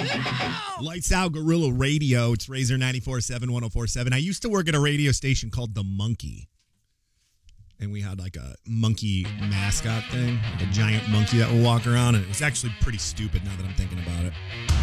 Lights Out Gorilla Radio. It's Razor 94.7, 104.7. I used to work at a radio station called The Monkey. And we had like a monkey mascot thing, like a giant monkey that would walk around. And it was actually pretty stupid now that I'm thinking about it.